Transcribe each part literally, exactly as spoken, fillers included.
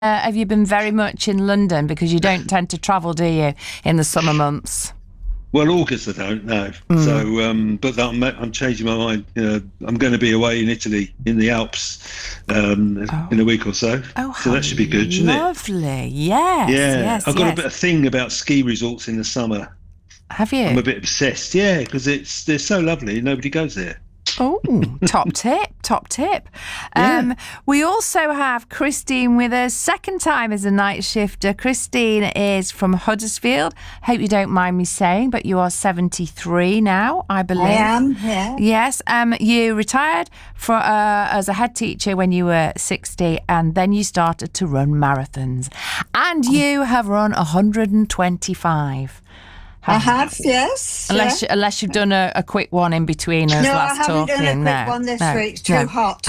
Uh, have you been very much in London? Because you don't tend to travel, do you, in the summer months? Well, August I don't know. Mm. So, um, but I'm I'm changing my mind. You know, I'm going to be away in Italy, in the Alps, um, Oh. in a week or so. Oh, so that should be good, shouldn't lovely. it? Lovely. Yes. Yeah, yes, I've got yes. a bit of thing about ski resorts in the summer. Have you? I'm a bit obsessed. Yeah, because it's they're so lovely. Nobody goes there. Oh, top tip, top tip. Yeah. Um, we also have Christine with us, second time as a night shifter. Christine is from Huddersfield. Hope you don't mind me saying, but you are seventy-three now, I believe. I am, yeah. Yes, um, you retired for uh, as a head teacher when you were sixty, and then you started to run marathons. And you have run one hundred twenty-five. I have, yes. Unless, yeah. unless you've done a, a quick one in between us no, last I haven't talking. done a quick no, one this no, week. It's too no. hot.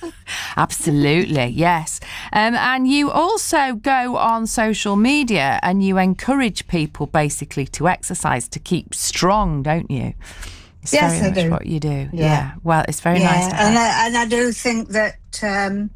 Absolutely, yes. Um, and you also go on social media and you encourage people basically to exercise to keep strong, don't you? It's yes, very I much do. what you do. Yeah. Yeah. Well, it's very yeah, nice to have. And I, and I do think that um,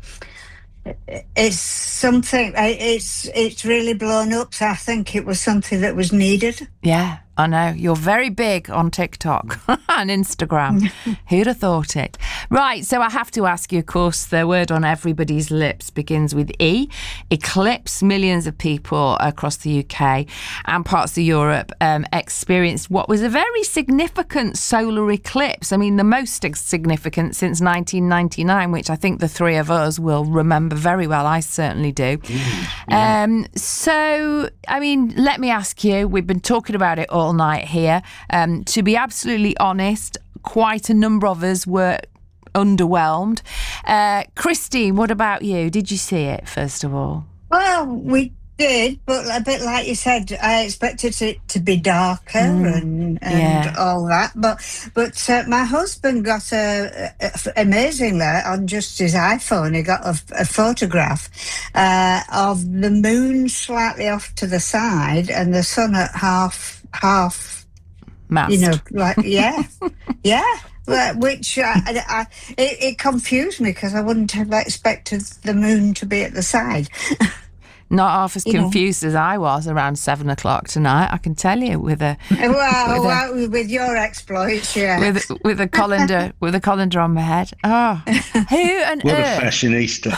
it's something, it's it's really blown up. So I think it was something that was needed. Yeah, I know. You're very big on TikTok and Instagram. Who'd have thought it? Right, so I have to ask you, of course, the word on everybody's lips begins with E. Eclipse. Millions of people across the U K and parts of Europe um, experienced what was a very significant solar eclipse. I mean, the most significant since nineteen ninety-nine, which I think the three of us will remember very well. I certainly do. Mm, yeah. Um, so, I mean, let me ask you, we've been talking about it all night here. Um, to be absolutely honest, quite a number of us were underwhelmed. Uh, Christine, what about you? Did you see it, first of all? Well, we did, but a bit like you said, I expected it to be darker Mm, and, and yeah. all that. But but uh, my husband got a, a, a amazingly on just his iPhone. He got a, a photograph uh, of the moon slightly off to the side and the sun at half half. Mast. You know, like yeah, yeah. Well, which I, I, I, it, it confused me because I wouldn't have expected the moon to be at the side. Not half as You know. confused as I was around seven o'clock tonight, I can tell you, with a Well, with, a, well, with your exploits, yeah. with, with a colander with a colander on my head. Oh, who on What a earth? fashionista.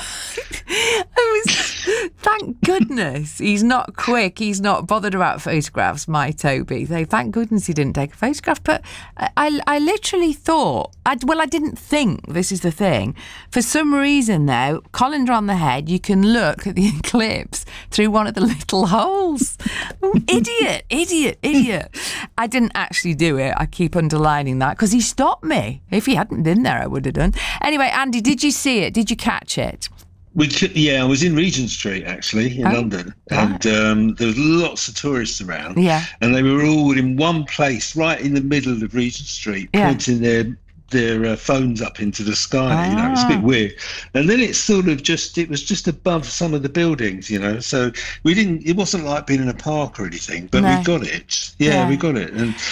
I was, thank goodness he's not quick. He's not bothered about photographs, my Toby. So thank goodness he didn't take a photograph. But I, I, I literally thought, I, well, I didn't think, this is the thing. For some reason, though, colander on the head, you can look at the eclipse through one of the little holes. Oh, idiot, idiot, idiot. I didn't actually do it. I keep underlining that because he stopped me. If he hadn't been there, I would have done. Anyway, Andy, did you see it? Did you catch it? We could, yeah, I was in Regent Street actually in Oh, London, right. and um, there was lots of tourists around. Yeah. and they were all in one place, right in the middle of Regent Street, Yeah. pointing their their uh, phones up into the sky. You know, it's a Ah. bit weird. And then it's sort of just it was just above some of the buildings. You know, so we didn't. It wasn't like being in a park or anything, but No. we got it. Yeah, Yeah. we got it, and